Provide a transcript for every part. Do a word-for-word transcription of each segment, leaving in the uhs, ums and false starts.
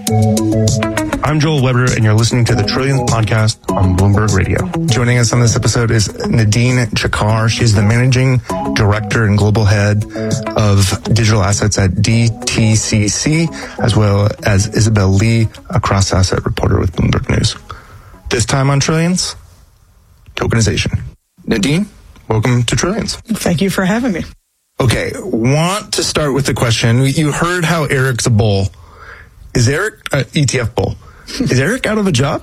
I'm Joel Weber, and you're listening to the Trillions Podcast on Bloomberg Radio. Joining us on this episode is Nadine Chakar. She's the Managing Director and Global Head of Digital Assets at D T C C, as well as Isabel Lee, a cross-asset reporter with Bloomberg News. This time on Trillions, tokenization. Nadine, welcome to Trillions. Thank you for having me. Okay, want to start with the question. You heard how Eric's a bull. Is Eric an E T F bull? Is Eric out of a job?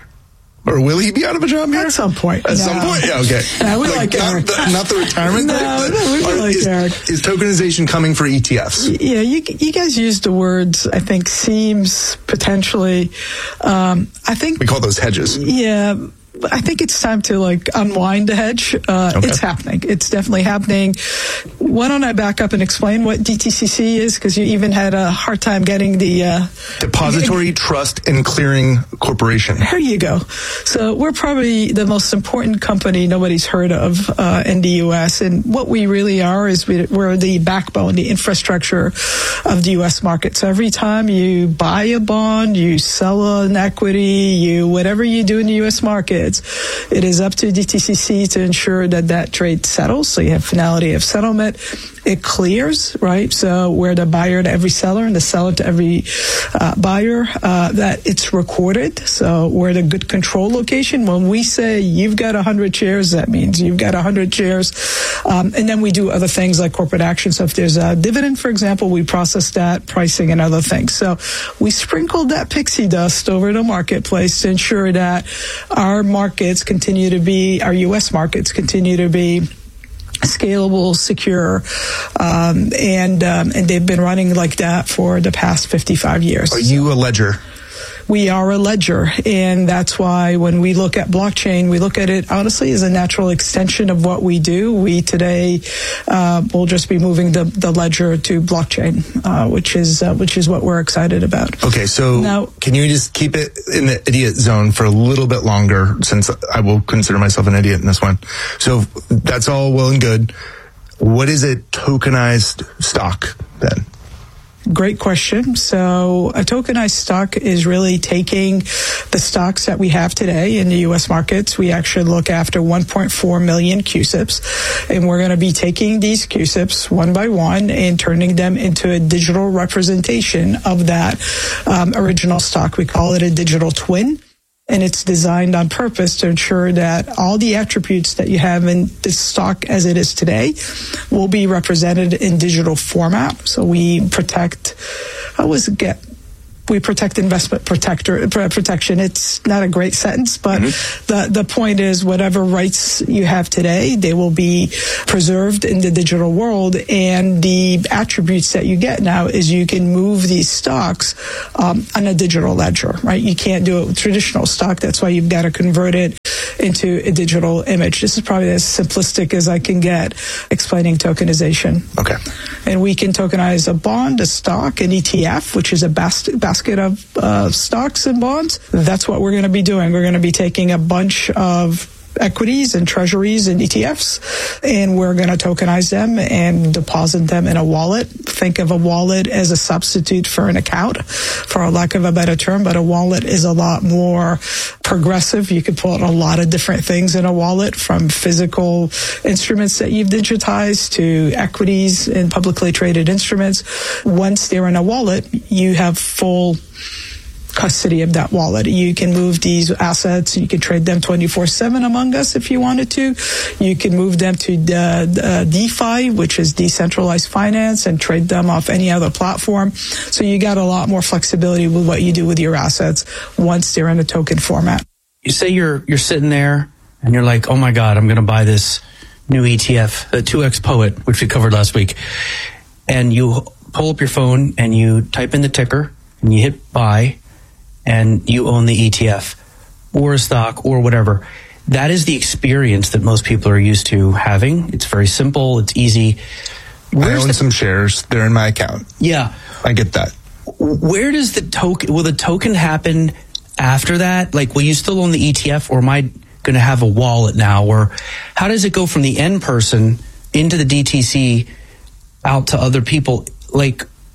Or will he be out of a job here? At some point. At no. some point? Yeah, okay. No, we like, like not, Eric. The, not the retirement no, thing? No, we like is, Eric. Is tokenization coming for E T Fs? Yeah, you, you guys used the words, I think, seems, potentially. Um, I think... We call those hedges. Yeah. I think it's time to like unwind the hedge. Uh, okay. It's happening. It's definitely happening. Why don't I back up and explain what D T C C is? Because you even had a hard time getting the... Uh, Depository g- Trust and Clearing Corporation. There you go. So we're probably the most important company nobody's heard of uh, in the U S. And what we really are is we, we're the backbone, the infrastructure of the U S market. So every time you buy a bond, you sell an equity, you whatever you do in the U S market, it is up to D T C C to ensure that that trade settles. So you have finality of settlement. It clears, right? So we're the buyer to every seller and the seller to every uh, buyer, uh, that it's recorded. So we're the good control location. When we say you've got one hundred shares, that means you've got one hundred shares. Um, and then we do other things like corporate action. So if there's a dividend, for example, we process that, pricing and other things. So we sprinkled that pixie dust over the marketplace to ensure that our markets continue to be, our U S markets continue to be scalable, secure, um, and um, and they've been running like that for the past fifty-five years. Are you a ledger? We are a ledger, and that's why when we look at blockchain, we look at it honestly as a natural extension of what we do. We today uh, will just be moving the, the ledger to blockchain, uh, which is uh, which is what we're excited about. Okay, so now, can you just keep it in the idiot zone for a little bit longer, since I will consider myself an idiot in this one. So that's all well and good. What is a tokenized stock then? Great question. So a tokenized stock is really taking the stocks that we have today in the U S markets. We actually look after one point four million Q S I Ps, and we're going to be taking these Q S I Ps one by one and turning them into a digital representation of that um, original stock. We call it a digital twin. And it's designed on purpose to ensure that all the attributes that you have in this stock as it is today will be represented in digital format. So we protect, I always get, we protect investment protector protection. It's not a great sentence, but mm-hmm. the, the point is whatever rights you have today, they will be preserved in the digital world. And the attributes that you get now is you can move these stocks um, on a digital ledger, right? You can't do it with traditional stock. That's why you've got to convert it into a digital image. This is probably as simplistic as I can get explaining tokenization. Okay. And we can tokenize a bond, a stock, an E T F, which is a basket basket of uh, stocks and bonds. That's what we're going to be doing. We're going to be taking a bunch of equities and treasuries and E T Fs, and we're going to tokenize them and deposit them in a wallet. Think of a wallet as a substitute for an account, for a lack of a better term, but a wallet is a lot more progressive. You could put a lot of different things in a wallet, from physical instruments that you've digitized to equities and publicly traded instruments. Once they're in a wallet, you have full custody of that wallet. You can move these assets. You can trade them twenty-four seven among us if you wanted to. You can move them to the, the DeFi, which is decentralized finance, and trade them off any other platform. So you got a lot more flexibility with what you do with your assets once they're in a token format. You say you're you're sitting there and you're like, oh my God, I'm going to buy this new E T F, the two X Poet, which we covered last week. And you pull up your phone and you type in the ticker and you hit buy, and you own the E T F or a stock or whatever. That is the experience that most people are used to having. It's very simple. It's easy. Where's I own the, some shares. They're in my account. Yeah. I get that. Where does the token, will the token happen after that? Like, will you still own the E T F, or am I going to have a wallet now? Or how does it go from the end person into the D T C out to other people? Like,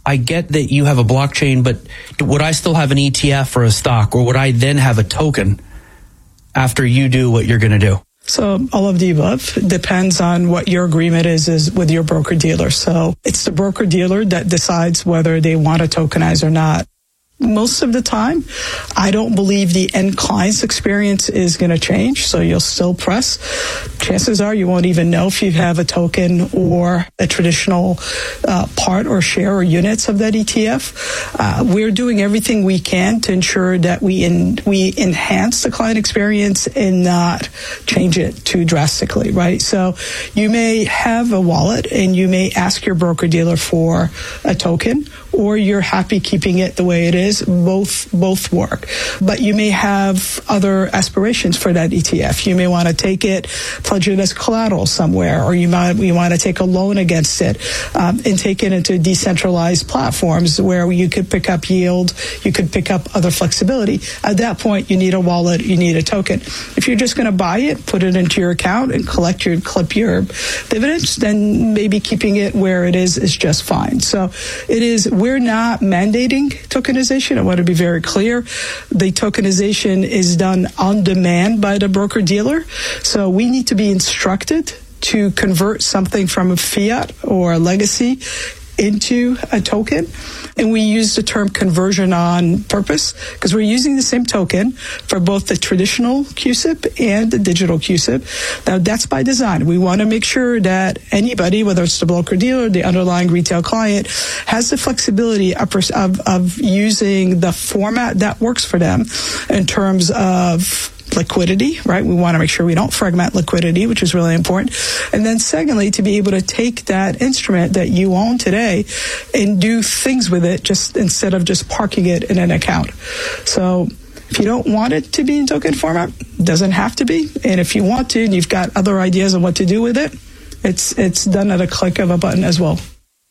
I get that you have a blockchain, but would I still have an E T F or a stock, or would I then have a token after you do what you're going to do? So all of the above depends on what your agreement is, is with your broker dealer. So it's the broker dealer that decides whether they want to tokenize or not. Most of the time, I don't believe the end client's experience is going to change. So you'll still press. Chances are you won't even know if you have a token or a traditional uh, part or share or units of that E T F. Uh, we're doing everything we can to ensure that we in, we enhance the client experience and not change it too drastically, right? So you may have a wallet and you may ask your broker dealer for a token, or you're happy keeping it the way it is. Both both work. But you may have other aspirations for that E T F. You may want to take it, pledge it as collateral somewhere, or you might you want to take a loan against it um, and take it into decentralized platforms where you could pick up yield, you could pick up other flexibility. At that point, you need a wallet, you need a token. If you're just going to buy it, put it into your account and collect your clip your dividends, then maybe keeping it where it is is just fine. So it is. We're not mandating tokenization. I want to be very clear. The tokenization is done on demand by the broker dealer. So we need to be instructed to convert something from a fiat or a legacy into a token. And we use the term conversion on purpose because we're using the same token for both the traditional Q S I P and the digital Q S I P. Now, that's by design. We want to make sure that anybody, whether it's the broker dealer, the underlying retail client, has the flexibility of, of, of using the format that works for them in terms of liquidity, right? We want to make sure we don't fragment liquidity, which is really important. And then secondly, to be able to take that instrument that you own today and do things with it just instead of just parking it in an account. So if you don't want it to be in token format, it doesn't have to be. And if you want to, and you've got other ideas on what to do with it, it's it's done at a click of a button as well.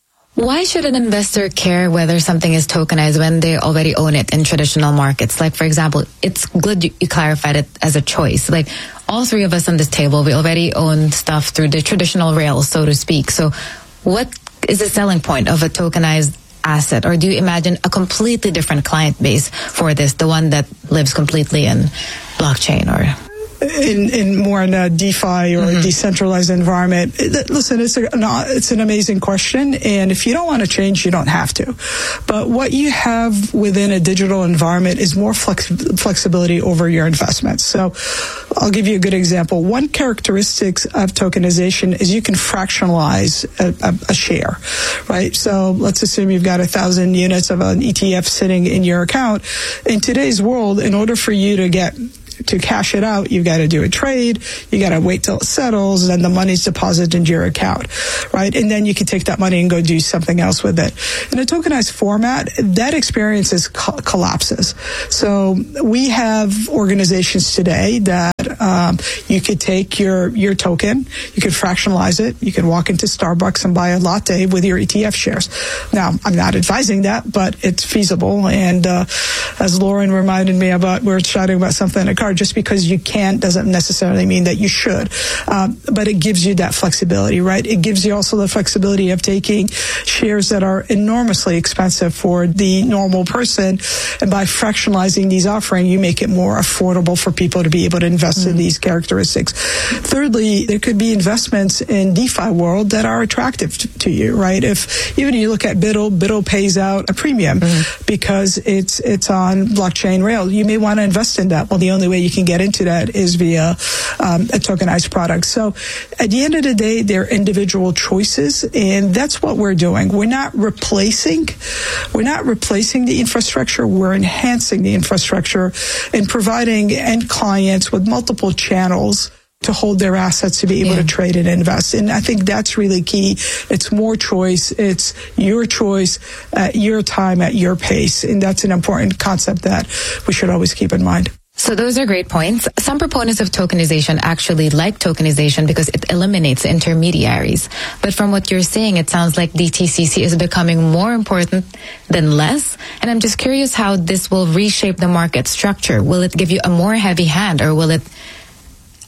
Why should an investor care whether something is tokenized when they already own it in traditional markets? Like, for example, it's good you clarified it as a choice. Like, all three of us on this table, we already own stuff through the traditional rails, so to speak. So what is the selling point of a tokenized asset? Or do you imagine a completely different client base for this, the one that lives completely in blockchain or... In, in more in a DeFi or mm-hmm. a decentralized environment? Listen, it's, a, no, it's an amazing question. And if you don't want to change, you don't have to. But what you have within a digital environment is more flex, flexibility over your investments. So I'll give you a good example. One characteristic of tokenization is you can fractionalize a, a, a share, right? So let's assume you've got a thousand units of an E T F sitting in your account. In today's world, in order for you to get to cash it out, you've got to do a trade, you got to wait till it settles, and then the money's deposited into your account, right? And then you can take that money and go do something else with it. In a tokenized format, that experience is co- collapses. So we have organizations today that um, you could take your, your token, you could fractionalize it, you could walk into Starbucks and buy a latte with your E T F shares. Now, I'm not advising that, but it's feasible. And uh, as Lauren reminded me about, we were chatting about something in a car, just because you can't doesn't necessarily mean that you should. Um, but it gives you that flexibility, right? It gives you also the flexibility of taking shares that are enormously expensive for the normal person. And by fractionalizing these offerings, you make it more affordable for people to be able to invest mm-hmm. in these characteristics. Thirdly, there could be investments in DeFi world that are attractive to, to you, right? If even you look at BUIDL, BUIDL pays out a premium mm-hmm. because it's, it's on blockchain rail. You may want to invest in that. Well, the only way you can get into that is via um, a tokenized product. So at the end of the day, they're individual choices, and that's what we're doing. We're not replacing, we're not replacing the infrastructure. We're enhancing the infrastructure and providing end clients with multiple channels to hold their assets to be able yeah. to trade and invest. And I think that's really key. It's more choice. It's your choice at your time, at your pace. And that's an important concept that we should always keep in mind. So those are great points. Some proponents of tokenization actually like tokenization because it eliminates intermediaries. But from what you're saying, it sounds like D T C C is becoming more important than less. And I'm just curious how this will reshape the market structure. Will it give you a more heavy hand, or will it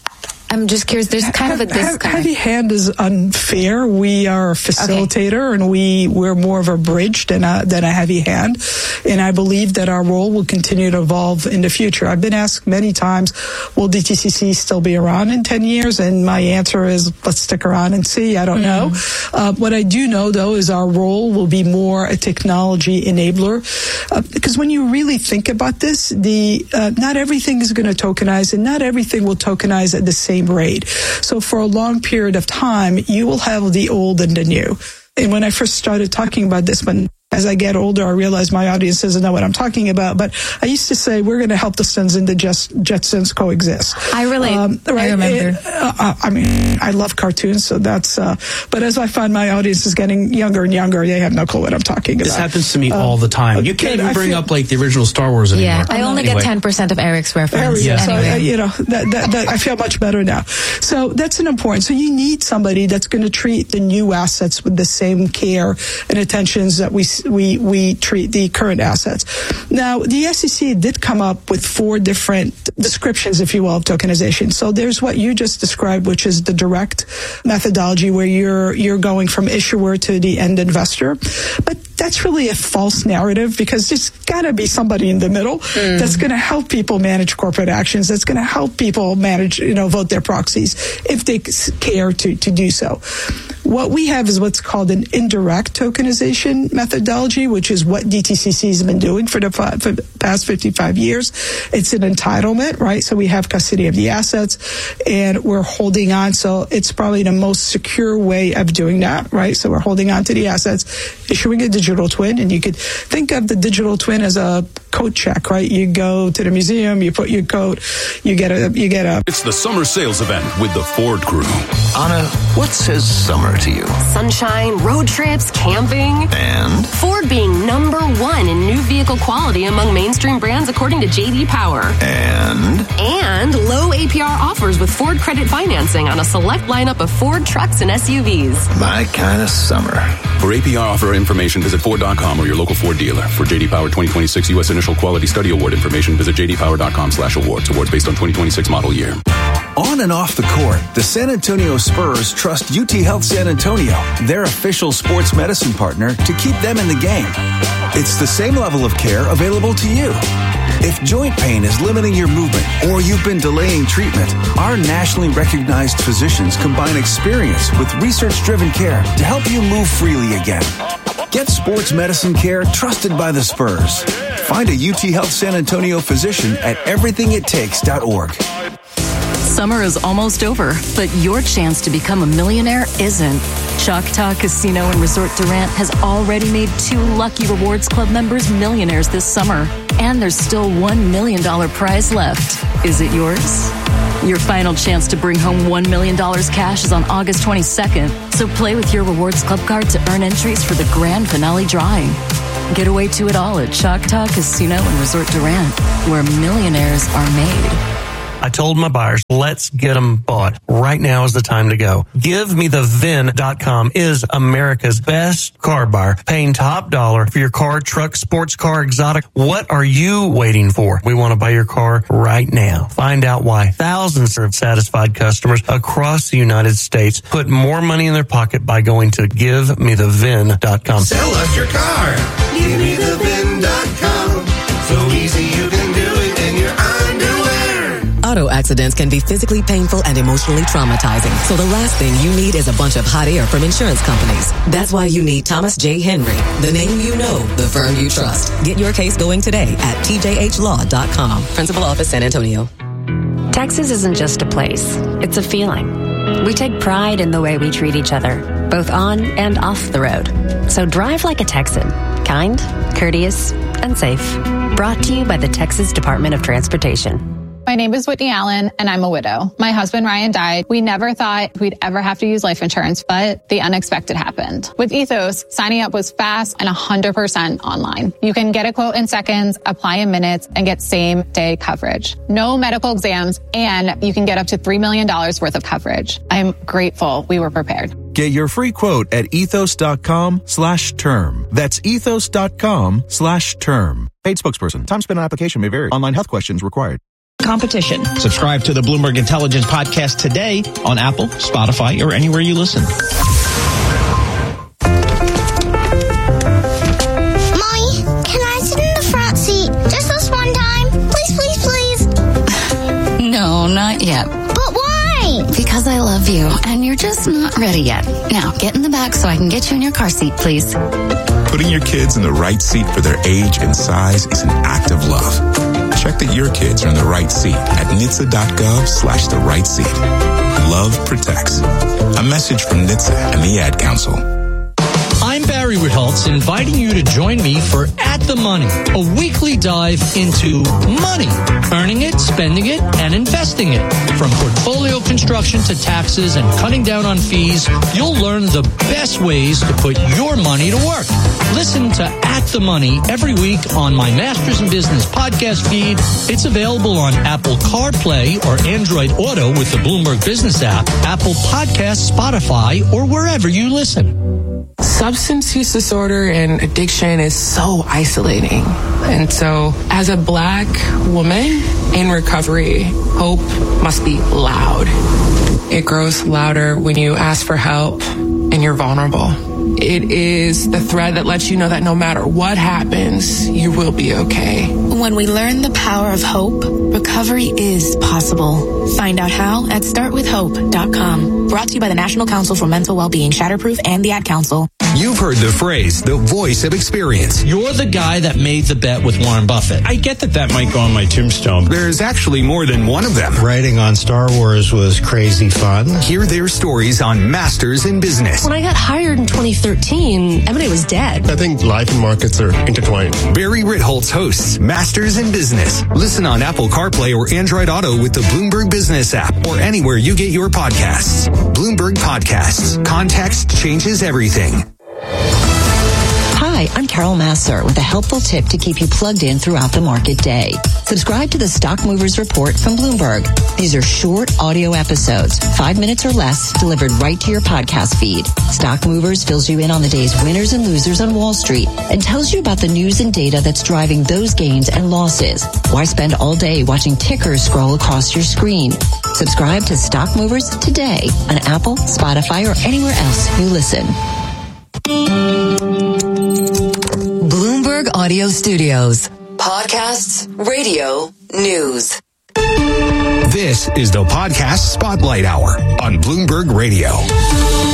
I'm just curious. There's kind of a disconnect. Heavy hand is unfair. We are a facilitator, okay. and we we're more of a bridge than a than a heavy hand. And I believe that our role will continue to evolve in the future. I've been asked many times, will D T C C still be around in ten years? And my answer is, let's stick around and see. I don't mm. know. Uh, what I do know, though, is our role will be more a technology enabler. Uh, because when you really think about this, the uh, not everything is going to tokenize, and not everything will tokenize at the same rate. So for a long period of time, you will have the old and the new. And when I first started talking about this, but as I get older, I realize my audience doesn't know what I'm talking about. But I used to say we're going to help the Suns and the Jetsons coexist. I relate. Um, right? I remember. It, uh, I mean, I love cartoons, so that's. Uh, but as I find my audience is getting younger and younger, they have no clue what I'm talking about. This happens to me uh, all the time. You can't even bring feel, up like the original Star Wars anymore. Yeah, I only anyway. get ten percent of Eric's reference. Yeah. So, anyway. uh, you know, that, that, that I feel much better now. So that's an important. So you need somebody that's going to treat the new assets with the same care and attentions that we we we. treat the current assets. Now, the S E C did come up with four different descriptions, if you will, of tokenization. So there's what you just described, which is the direct methodology where you're you're going from issuer to the end investor. But that's really a false narrative, because there's got to be somebody in the middle mm. that's going to help people manage corporate actions, that's going to help people manage, you know, vote their proxies if they care to, to do so. What we have is what's called an indirect tokenization methodology, which is what D T C C has been doing for the, for the past fifty-five years. It's an entitlement, right? So we have custody of the assets and we're holding on. So it's probably the most secure way of doing that, right? So we're holding on to the assets, issuing a digital twin, and you could think of the digital twin as a coat check, right? You go to the museum, you put your coat, you get a, you get a. It's the summer sales event with the Ford Crew. Anna, what says summer to you? Sunshine, road trips, camping. And? Ford being number one in new vehicle quality among mainstream brands according to J D Power. And? And low A P R offers with Ford credit financing on a select lineup of Ford trucks and S U Vs. My kind of summer. For A P R offer information, visit Ford dot com or your local Ford dealer. For J D Power twenty twenty-six U S Initial Quality Study Award information, visit j d power dot com slash awards. Awards based on twenty twenty-six model year. On and off the court, the San Antonio Spurs trust U T Health San Antonio, their official sports medicine partner, to keep them in the game. It's the same level of care available to you. If joint pain is limiting your movement or you've been delaying treatment, our nationally recognized physicians combine experience with research-driven care to help you move freely again. Get sports medicine care trusted by the Spurs. Find a U T Health San Antonio physician at everything it takes dot org. Summer is almost over, but your chance to become a millionaire isn't. Choctaw Casino and Resort Durant has already made two lucky Rewards Club members millionaires this summer. And there's still one million dollars prize left. Is it yours? Your final chance to bring home one million dollars cash is on August twenty-second. So play with your Rewards Club card to earn entries for the grand finale drawing. Get away to it all at Choctaw Casino and Resort Durant, where millionaires are made. I told my buyers, let's get them bought. Right now is the time to go. Give Me The V I N dot com is America's best car buyer, paying top dollar for your car, truck, sports car, exotic. What are you waiting for? We want to buy your car right now. Find out why thousands of satisfied customers across the United States put more money in their pocket by going to Give Me The V I N dot com. Sell us your car. Give Me The V I N dot com. So easy you can do it in your underwear. Auto accidents can be physically painful and emotionally traumatizing. So the last thing you need is a bunch of hot air from insurance companies. That's why you need Thomas J. Henry, the name you know, the firm you trust. Get your case going today at T J H law dot com. Principal Office, San Antonio. Texas isn't just a place. It's a feeling. We take pride in the way we treat each other, both on and off the road. So drive like a Texan. Kind, courteous, and safe. Brought to you by the Texas Department of Transportation. My name is Whitney Allen, and I'm a widow. My husband, Ryan, died. We never thought we'd ever have to use life insurance, but the unexpected happened. With Ethos, signing up was fast and one hundred percent online. You can get a quote in seconds, apply in minutes, and get same-day coverage. No medical exams, and you can get up to three million dollars worth of coverage. I'm grateful we were prepared. Get your free quote at ethos dot com slash term. That's ethos dot com slash term. Paid spokesperson. Time spent on application may vary. Online health questions required. competition. Subscribe to the Bloomberg Intelligence Podcast today on Apple, Spotify, or anywhere you listen. Mommy, can I sit in the front seat just this one time? Please, please, please. No, not yet. But why? Because I love you, and you're just not ready yet. Now, get in the back so I can get you in your car seat, please. Putting your kids in the right seat for their age and size is an act of love. Check that your kids are in the right seat at N H T S A dot gov slash the right seat. Love protects. A message from N H T S A and the Ad Council. I'm Barry Ritholtz, inviting you to join me for At the Money, a weekly dive into money, earning it, spending it, and investing it. From portfolio construction to taxes and cutting down on fees, you'll learn the best ways to put your money to work. Listen to At the Money every week on my Masters in Business podcast feed. It's available on Apple CarPlay or Android Auto with the Bloomberg Business app, Apple Podcasts, Spotify, or wherever you listen. Substance use disorder and addiction is so isolating. And so as a Black woman in recovery, hope must be loud. It grows louder when you ask for help and you're vulnerable. It is the thread that lets you know that no matter what happens, you will be okay. When we learn the power of hope, recovery is possible. Find out how at start with hope dot com. Brought to you by the National Council for Mental Wellbeing, Shatterproof, and the Ad Council. You've heard the phrase, the voice of experience. You're the guy that made the bet with Warren Buffett. I get that that might go on my tombstone. There's actually more than one of them. Writing on Star Wars was crazy fun. Hear their stories on Masters in Business. When I got hired in twenty thirteen, everybody was dead. I think life and markets are intertwined. Barry Ritholtz hosts Masters in Business. Listen on Apple CarPlay or Android Auto with the Bloomberg Business app or anywhere you get your podcasts. Bloomberg Podcasts. Context changes everything. Hi, I'm Carol Masser with a helpful tip to keep you plugged in throughout the market day. Subscribe to the Stock Movers Report from Bloomberg. These are short audio episodes, five minutes or less, delivered right to your podcast feed. Stock Movers fills you in on the day's winners and losers on Wall Street and tells you about the news and data that's driving those gains and losses. Why spend all day watching tickers scroll across your screen? Subscribe to Stock Movers today on Apple, Spotify, or anywhere else you listen. Bloomberg Audio Studios. Podcasts, radio, news. This is the Podcast Spotlight Hour on Bloomberg Radio.